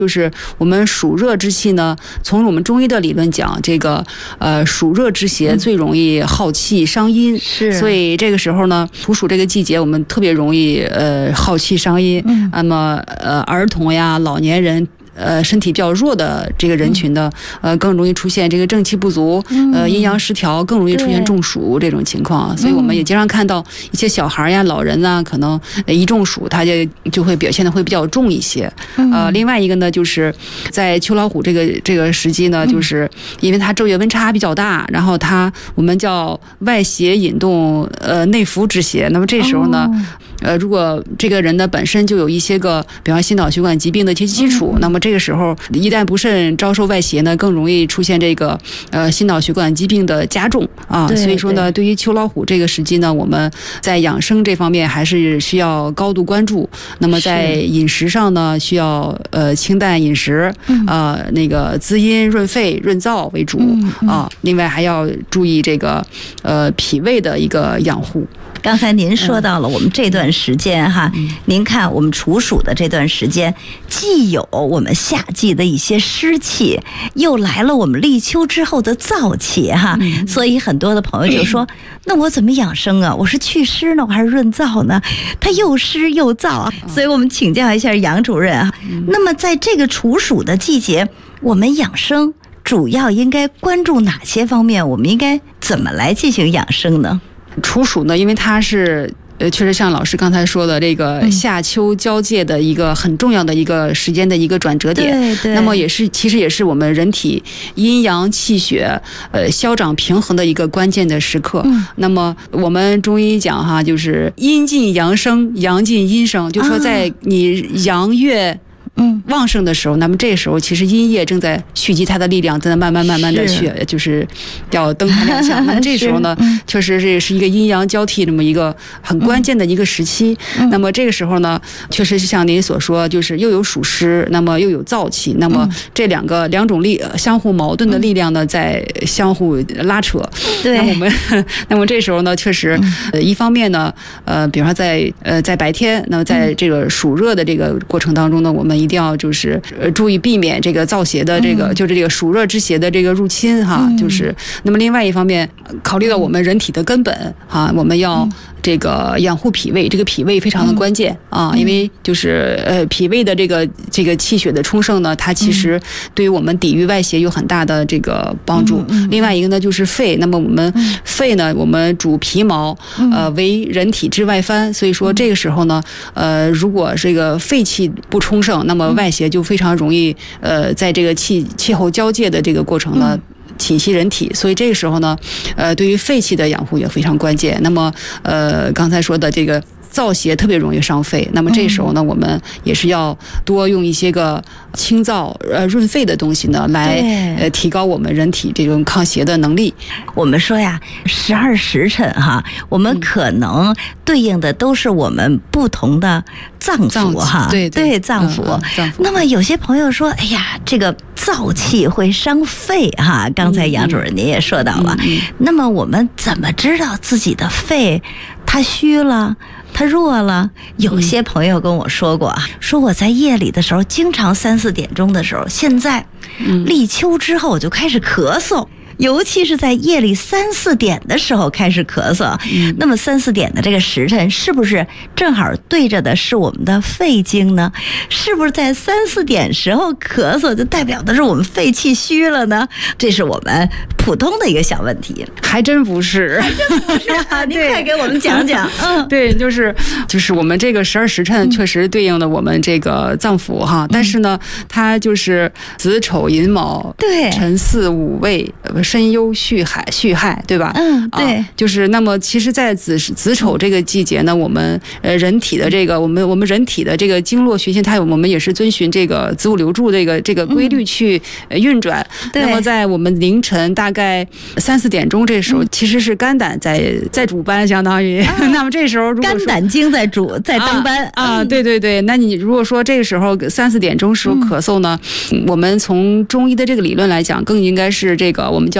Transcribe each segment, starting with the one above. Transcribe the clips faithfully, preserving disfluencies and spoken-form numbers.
就是我们暑热之气呢，从我们中医的理论讲，这个呃暑热之邪最容易耗气伤阴， 是， 所以这个时候呢，处暑这个季节，我们特别容易呃耗气伤阴。嗯，那么呃儿童呀、老年人。呃，身体比较弱的这个人群的，呃，更容易出现这个正气不足，呃，阴阳失调，更容易出现中暑这种情况。所以我们也经常看到一些小孩呀、老人呐，可能一中暑，他就就会表现的会比较重一些。呃，另外一个呢，就是在秋老虎这个这个时机呢，就是因为它昼夜温差比较大，然后它我们叫外邪引动呃内服之邪。那么这时候呢，呃，如果这个人呢本身就有一些个，比方心脑血管疾病的一些基础，那么这个时候一旦不慎遭受外邪呢，更容易出现这个呃心脑血管疾病的加重啊。所以说呢，对于秋老虎这个时机呢，我们在养生这方面还是需要高度关注。那么在饮食上呢，需要呃清淡饮食，呃那个滋阴润肺润燥为主啊。另外还要注意这个呃脾胃的一个养护。 刚才您说到了我们这段时间哈，嗯、您看我们处暑的这段时间，既有我们夏季的一些湿气，又来了我们立秋之后的燥气哈，嗯、所以很多的朋友就说，嗯、那我怎么养生啊？我是祛湿呢，我还是润燥呢？它又湿又燥啊，所以我们请教一下杨主任啊。嗯、那么在这个处暑的季节，我们养生主要应该关注哪些方面？我们应该怎么来进行养生呢？ 处暑呢，因为它是呃，确实像老师刚才说的，这个夏秋交界的一个很重要的一个时间的一个转折点。 对对。 那么也是，其实也是我们人体阴阳气血呃消长平衡的一个关键的时刻。嗯。那么我们中医讲哈，就是阴进阳生，阳进阴生，就说在你阳越嗯，旺盛的时候，那么这时候其实阴液正在蓄积它的力量，在慢慢慢慢的去，就是要登台亮相。那么这时候呢，确实这是一个阴阳交替这么一个很关键的一个时期。嗯、那么这个时候呢，确实是像您所说，就是又有暑湿，那么又有燥气，那么这两个两种力相互矛盾的力量呢，在相互拉扯。 对。 那我们，那么这时候呢，确实，呃，一方面呢，呃，比方说在呃在白天，那么在这个暑热的这个过程当中呢，我们一定要就是呃注意避免这个燥邪的这个、嗯、就是这个暑热之邪的这个入侵哈，嗯、就是那么另外一方面考虑到我们人体的根本哈，我们要这个养护脾胃，这个脾胃非常的关键、嗯、啊，因为就是呃脾胃的这个这个气血的充盛呢，它其实对于我们抵御外邪有很大的这个帮助。嗯、另外一个呢就是肺，那么我们肺呢，我们主皮毛，呃为人体之外藩，所以说这个时候呢，呃如果这个肺气不充盛，那么外邪就非常容易呃在这个气气候交界的这个过程呢。嗯侵袭人体，所以这个时候呢，呃，对于肺气的养护也非常关键。那么，呃，刚才说的这个燥邪特别容易伤肺，那么这时候呢，我们也是要多用一些个清燥呃润肺的东西呢，来呃提高我们人体这种抗邪的能力。 我们说呀，十二时辰哈，我们可能对应的都是我们不同的脏腑哈， 对对脏腑。嗯嗯、那么有些朋友说，哎呀，这个燥气会伤肺哈。刚才杨主任您也说到了，嗯嗯、那么我们怎么知道自己的肺它虚了？他弱了，有些朋友跟我说过啊，说我在夜里的时候，经常三四点钟的时候，现在立秋之后我就开始咳嗽。尤其是在夜里三四点的时候开始咳嗽，嗯、那么三四点的这个时辰是不是正好对着的是我们的肺经呢？是不是在三四点时候咳嗽就代表的是我们肺气虚了呢？这是我们普通的一个小问题。 还真不是， 还真不是啊！您快给我们讲讲。嗯， 对，就是就是我们这个十二时辰确实对应的我们这个脏腑哈，嗯、但是呢，它就是子丑寅卯， 对， 辰巳午未。申酉戌亥，戌亥对吧？ 嗯，对， 啊、就是那么，其实，在子子丑这个季节呢，我们呃人体的这个，我们我们人体的这个经络循行，它我们也是遵循这个子午流注这个这个规律去运转。嗯、那么，在我们凌晨大概三四点钟这时候，嗯、其实是肝胆在在主班，相当于。啊、那么这时候如果肝胆经在主在当班啊、啊，对对对。那你如果说这个时候三四点钟时候咳嗽呢，嗯、我们从中医的这个理论来讲，更应该是这个我们叫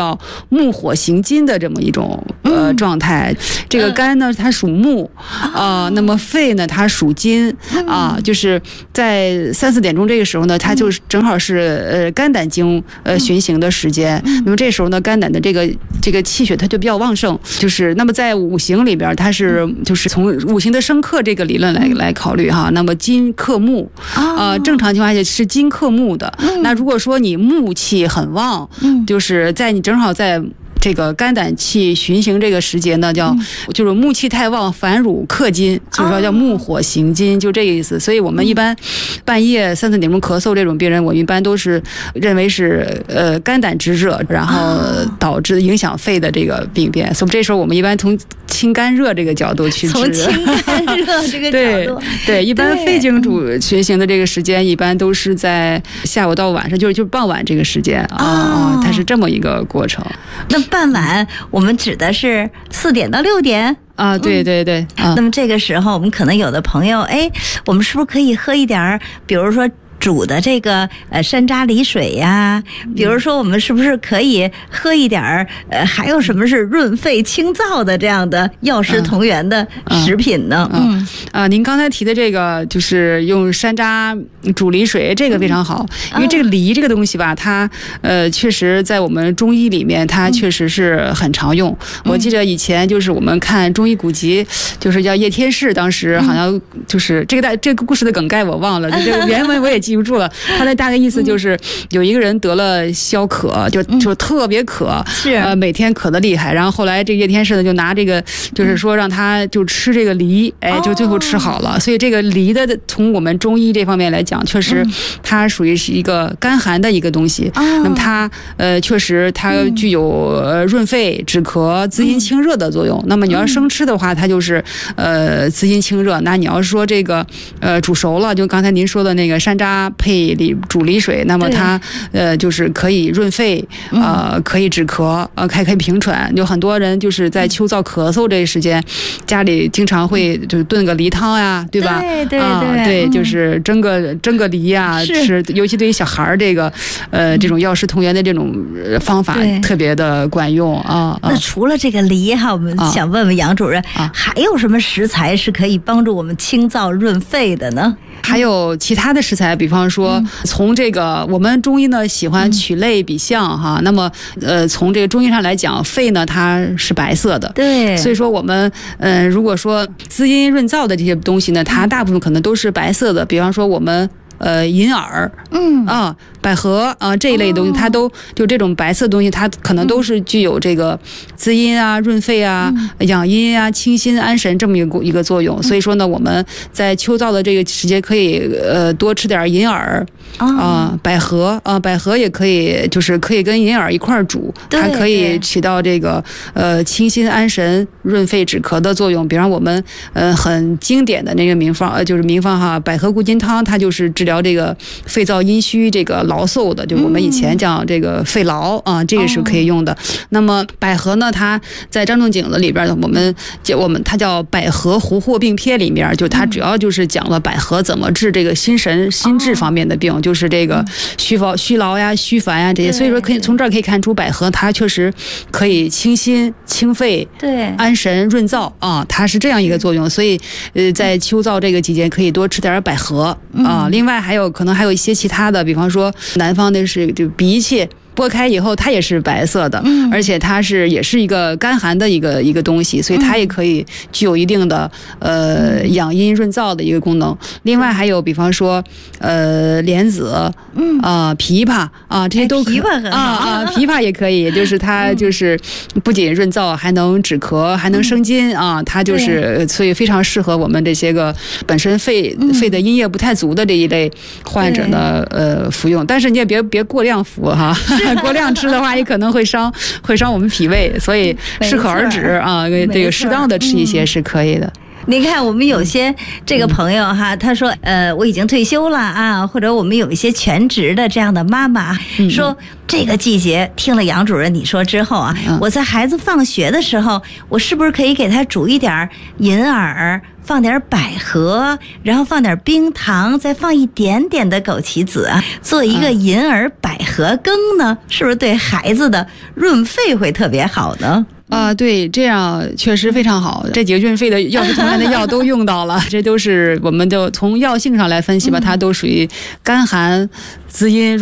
叫木火行金的这么一种呃状态。这个肝呢，它属木啊、呃，那么肺呢，它属金啊，就是在三四点钟这个时候呢，它就正好是呃肝胆经呃循行的时间。那么这时候呢，肝胆的这个这个气血它就比较旺盛。就是那么在五行里边，它是就是从五行的生克这个理论来来考虑哈。那么金克木啊、呃，正常情况下是金克木的。那如果说你木气很旺，就是在你正好在这个肝胆气循行这个时节呢，叫就是木气太旺，反乳克金，就是说叫木火行金，就这个意思。所以我们一般半夜三四点钟咳嗽这种病人，我们一般都是认为是呃肝胆之热，然后导致影响肺的这个病变。所以这时候我们一般从清肝热这个角度去治。 从清肝热这个角度， 对对，一般肺经主循行的这个时间，一般都是在下午到晚上，就是就是傍晚这个时间啊啊，它是这么一个过程。 那傍晚我们指的是四点到六点啊，对对对、 嗯啊。那么这个时候，我们可能有的朋友，哎，我们是不是可以喝一点儿，比如说煮的这个呃山楂梨水呀，比如说我们是不是可以喝一点儿呃还有什么是润肺清燥的这样的药食同源的食品呢？ 嗯, 嗯, 嗯啊，您刚才提的这个就是用山楂煮梨水，这个非常好，嗯、因为这个梨这个东西吧，它呃确实在我们中医里面它确实是很常用。嗯、我记得以前就是我们看中医古籍，就是叫叶天士，当时好像就是这个大这个故事的梗概我忘了，就这个原文我也记不住了。他的大概意思就是有一个人得了消渴，就就特别渴， 是呃每天渴得厉害。然后后来这个叶天士呢就拿这个，就是说让他就吃这个梨，哎，就最后吃好了。所以这个梨的从我们中医这方面来讲，确实它属于是一个甘寒的一个东西。那么它呃确实它具有润肺止咳、滋阴清热的作用。那么你要生吃的话，它就是呃滋阴清热。那你要说这个呃煮熟了，就刚才您说的那个山楂配梨煮梨水，那么它呃就是可以润肺，呃可以止咳，呃还可以平喘。有很多人就是在秋燥咳嗽这一时间，家里经常会就炖个梨汤呀，对吧？ 对对对、 啊、对，就是蒸个蒸个梨呀，吃，尤其对于小孩儿这个呃这种药食同源的这种方法特别的管用啊。 那除了这个梨哈，我们想问问杨主任，啊、还有什么食材是可以帮助我们清燥润肺的呢？ 还有其他的食材，比方说、嗯、从这个我们中医呢喜欢取类比象哈、嗯，那么呃从这个中医上来讲，肺呢它是白色的， 对， 所以说我们呃如果说滋阴润燥的这些东西呢，它大部分可能都是白色的，比方说我们呃银耳，嗯啊百合啊这一类东西，它都就这种白色东西，它可能都是具有这个滋阴啊、润肺啊、养阴啊、清心安神这么一个一个作用。所以说呢，我们在秋燥的这个时节可以呃多吃点银耳啊、百合啊，百合也可以，就是可以跟银耳一块儿煮，它可以起到这个呃清心安神、润肺止咳的作用。比方我们呃很经典的那个名方，呃就是名方哈，百合固金汤，它就是治疗这个肺燥阴虚这个劳嗽的，就是我们以前讲这个肺痨啊，这个是可以用的。那么百合呢，它在张仲景的里边，我们我们它叫百合胡祸病篇里面，就它主要就是讲了百合怎么治这个心神心智方面的病，就是这个虚劳虚劳呀、虚烦呀这些。所以说可以从这儿可以看出，百合它确实可以清心清肺、 对安神润燥啊，它是这样一个作用。所以呃，在秋燥这个季节可以多吃点百合啊。另外还有可能还有一些其他的，比方说南方的是就荸荠。剥开以后，它也是白色的，嗯、而且它是也是一个甘寒的一个一个东西，所以它也可以具有一定的呃养阴润燥的一个功能。另外还有，比方说呃莲子，嗯啊、呃、枇杷啊这些都可以、 哎、 啊啊枇杷也可以，就是它就是不仅润燥，还能止咳，还能生津啊，它就是所以非常适合我们这些个本身肺肺的阴液不太足的这一类患者呢呃服用，但是你也别别过量服哈。过量吃的话，也可能会伤会伤我们脾胃，所以适可而止啊。这个适当的吃一些是可以的。 你看，我们有些这个朋友哈，他说，呃，我已经退休了啊，或者我们有一些全职的这样的妈妈，说这个季节听了杨主任你说之后啊，我在孩子放学的时候，我是不是可以给他煮一点银耳，放点百合，然后放点冰糖，再放一点点的枸杞子啊，做一个银耳百合羹呢？是不是对孩子的润肺会特别好呢？ 啊、呃，对，这样确实非常好。这几个润肺的药食同源的药都用到了，这都是我们就从药性上来分析吧，它都属于甘寒滋阴。